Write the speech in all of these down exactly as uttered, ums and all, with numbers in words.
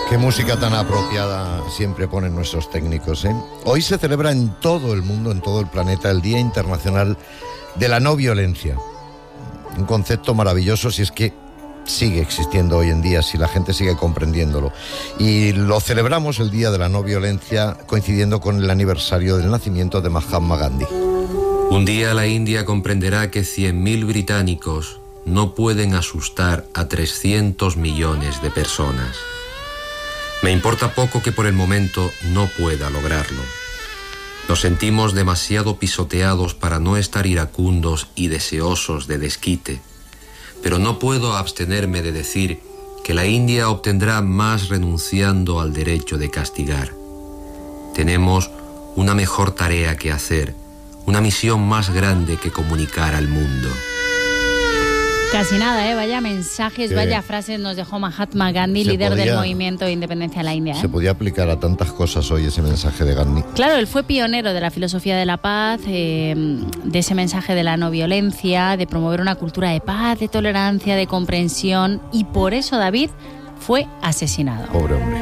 Qué música tan apropiada siempre ponen nuestros técnicos, ¿eh? Hoy se celebra en todo el mundo, en todo el planeta, el Día Internacional de la No Violencia. Un concepto maravilloso si es que sigue existiendo hoy en día, si la gente sigue comprendiéndolo. Y lo celebramos el Día de la No Violencia coincidiendo con el aniversario del nacimiento de Mahatma Gandhi. Un día la India comprenderá que cien mil británicos no pueden asustar a trescientos millones de personas. Me importa poco que por el momento no pueda lograrlo. Nos sentimos demasiado pisoteados para no estar iracundos y deseosos de desquite. Pero no puedo abstenerme de decir que la India obtendrá más renunciando al derecho de castigar. Tenemos una mejor tarea que hacer, una misión más grande que comunicar al mundo. Casi nada, ¿eh? Vaya mensajes, ¿Qué? Vaya frases nos dejó Mahatma Gandhi, Se líder podía, del movimiento de independencia de la India, ¿eh? Se podía aplicar a tantas cosas hoy ese mensaje de Gandhi. Claro, él fue pionero de la filosofía de la paz, eh, de ese mensaje de la no violencia, de promover una cultura de paz, de tolerancia, de comprensión, y por eso David fue asesinado. Pobre hombre.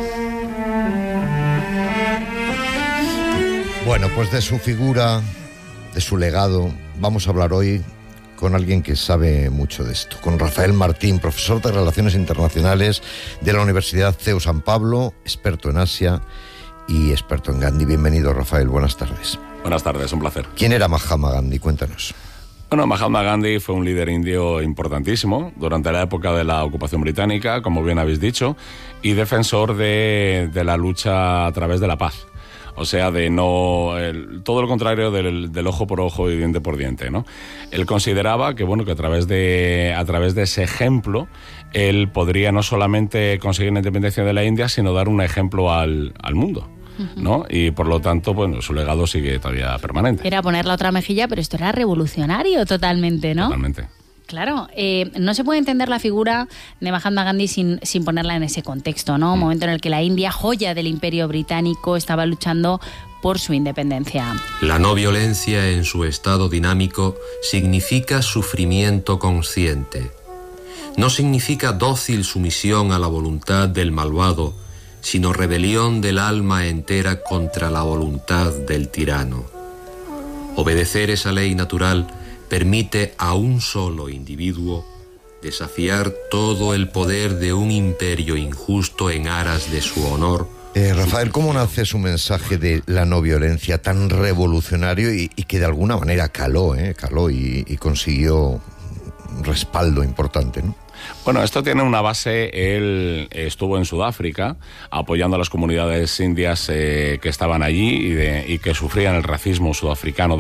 Bueno, pues de su figura, de su legado, vamos a hablar hoy con alguien que sabe mucho de esto, con Rafael Martín, profesor de Relaciones Internacionales de la Universidad C E U San Pablo, experto en Asia y experto en Gandhi. Bienvenido, Rafael, buenas tardes. Buenas tardes, un placer. ¿Quién era Mahatma Gandhi? Cuéntanos. Bueno, Mahatma Gandhi fue un líder indio importantísimo durante la época de la ocupación británica, como bien habéis dicho, y defensor de, de la lucha a través de la paz. O sea, de no el, todo lo contrario del, del ojo por ojo y diente por diente, ¿no? Él consideraba que, bueno, que a través de a través de ese ejemplo él podría no solamente conseguir la independencia de la India, sino dar un ejemplo al, al mundo, ¿no? Y por lo tanto, bueno, su legado sigue todavía permanente. Era poner la otra mejilla, pero esto era revolucionario totalmente, ¿no? Totalmente. Claro, eh, no se puede entender la figura de Mahatma Gandhi sin, sin ponerla en ese contexto, ¿no? Un momento en el que la India, joya del imperio británico, estaba luchando por su independencia. La no violencia en su estado dinámico significa sufrimiento consciente. No significa dócil sumisión a la voluntad del malvado, sino rebelión del alma entera contra la voluntad del tirano. Obedecer esa ley natural permite a un solo individuo desafiar todo el poder de un imperio injusto en aras de su honor. Eh, Rafael, ¿cómo nace su mensaje de la no violencia tan revolucionario y, y que de alguna manera caló, eh, caló y, y consiguió un respaldo importante, ¿no? Bueno, esto tiene una base. Él estuvo en Sudáfrica apoyando a las comunidades indias eh, que estaban allí y, de, y que sufrían el racismo sudafricano